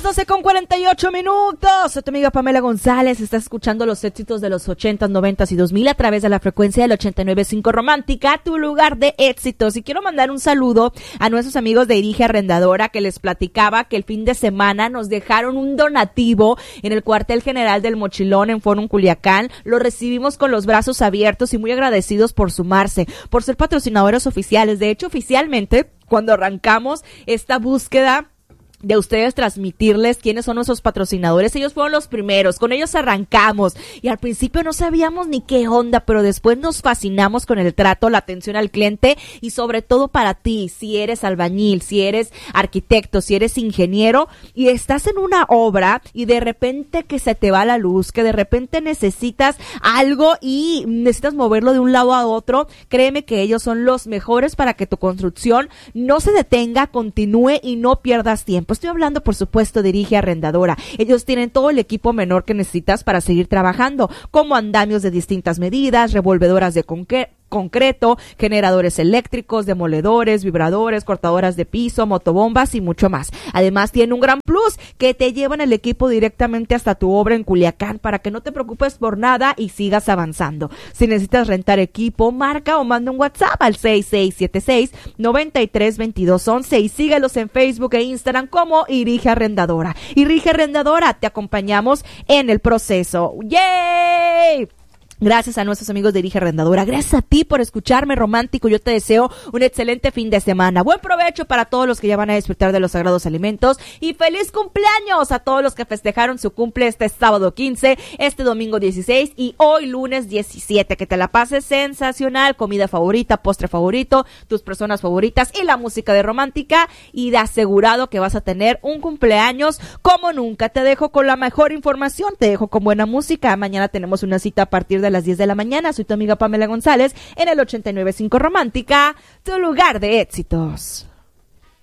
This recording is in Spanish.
12:48. Soy tu amiga Pamela González. Estás escuchando los éxitos de los 80s, 90s y 2000 a través de la frecuencia del 89.5 Romántica, tu lugar de éxitos. Y quiero mandar un saludo a nuestros amigos de Irige Arrendadora, que les platicaba que el fin de semana nos dejaron un donativo en el cuartel general del Mochilón en Forum Culiacán. Lo recibimos con los brazos abiertos y muy agradecidos por sumarse, por ser patrocinadores oficiales. De hecho, oficialmente, cuando arrancamos esta búsqueda de ustedes transmitirles quiénes son nuestros patrocinadores, ellos fueron los primeros, con ellos arrancamos y al principio no sabíamos ni qué onda, pero después nos fascinamos con el trato, la atención al cliente y sobre todo para ti, si eres albañil, si eres arquitecto, si eres ingeniero y estás en una obra y de repente que se te va la luz, que de repente necesitas algo y necesitas moverlo de un lado a otro, créeme que ellos son los mejores para que tu construcción no se detenga, continúe y no pierdas tiempo. Estoy hablando, por supuesto, de Irige Arrendadora. Ellos tienen todo el equipo menor que necesitas para seguir trabajando, como andamios de distintas medidas, revolvedoras de concreto, generadores eléctricos, demoledores, vibradores, cortadoras de piso, motobombas y mucho más. Además, tiene un gran plus que te llevan el equipo directamente hasta tu obra en Culiacán para que no te preocupes por nada y sigas avanzando. Si necesitas rentar equipo, marca o manda un WhatsApp al 6676-932211 y síguelos en Facebook e Instagram como Irige Arrendadora. Irige Arrendadora, te acompañamos en el proceso. ¡Yay! Gracias a nuestros amigos de Irige Arrendadora. Gracias a ti por escucharme, romántico. Yo te deseo un excelente fin de semana. Buen provecho para todos los que ya van a disfrutar de los sagrados alimentos. Y feliz cumpleaños a todos los que festejaron su cumple este sábado 15, este domingo 16 y hoy lunes 17. Que te la pases sensacional. Comida favorita, postre favorito, tus personas favoritas y la música de romántica. Y de asegurado que vas a tener un cumpleaños como nunca. Te dejo con la mejor información. Te dejo con buena música. Mañana tenemos una cita a partir de las 10 de la mañana. Soy tu amiga Pamela González en el 89.5 Romántica, tu lugar de éxitos.